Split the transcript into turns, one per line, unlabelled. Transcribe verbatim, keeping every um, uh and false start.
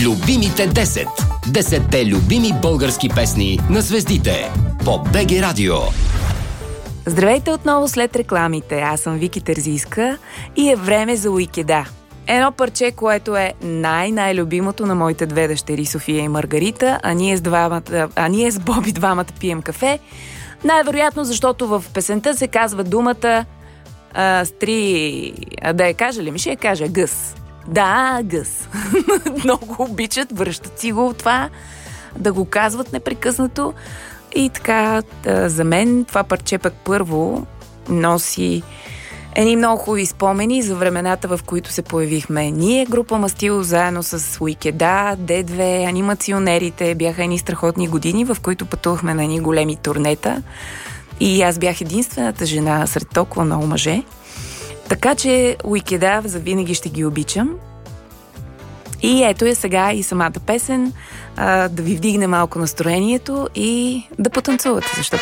Любимите десет. Десетте любими български песни на звездите по БГ Радио.
Здравейте отново след рекламите. Аз съм Вики Терзийска и е време за Уикеда. Едно парче, което е най-най-любимото на моите две дъщери София и Маргарита, а ние с, двамата, а ние с Боби двамата пием кафе. Най-вероятно, защото в песента се казва думата а, стри... А, да я кажа ли ми? Ще я кажа гъс. Да, гъс. Много обичат, връщат си го това, да го казват непрекъснато. И така, за мен това парче пък първо носи едни много хубави спомени за времената, в които се появихме. Ние, група Мастил, заедно с Уикеда, Д две, анимационерите, бяха едни страхотни години, в които пътувахме на едни големи турнета. И аз бях единствената жена сред толкова много мъже. Така че Уикеда завинаги ще ги обичам. И ето е сега и самата песен, а, да ви вдигне малко настроението и да потанцувате, защото